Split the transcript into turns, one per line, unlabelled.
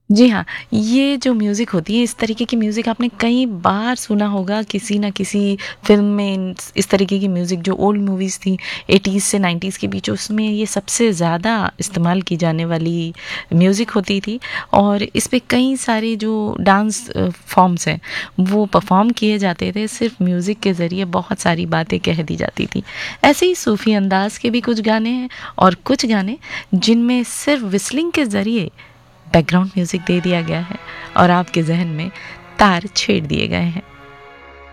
जी हाँ, ये जो म्यूज़िक होती है, इस तरीके की म्यूज़िक आपने कई बार सुना होगा किसी न किसी फ़िल्म में। इस तरीके की म्यूज़िक जो ओल्ड मूवीज़ थी 80s से 90s के बीच, उसमें ये सबसे ज़्यादा इस्तेमाल की जाने वाली म्यूज़िक होती थी। और इस पे कई सारे जो डांस फॉर्म्स हैं वो परफ़ॉर्म किए जाते थे। सिर्फ़ म्यूज़िक के ज़रिए बहुत सारी बातें कह दी जाती थी। ऐसे ही सूफ़ी अंदाज़ के भी कुछ गाने हैं, और कुछ गाने जिनमें सिर्फ़ व्हिस्लिंग के ज़रिए बैकग्राउंड म्यूजिक दे दिया गया है और आपके जहन में तार छेड़ दिए गए हैं।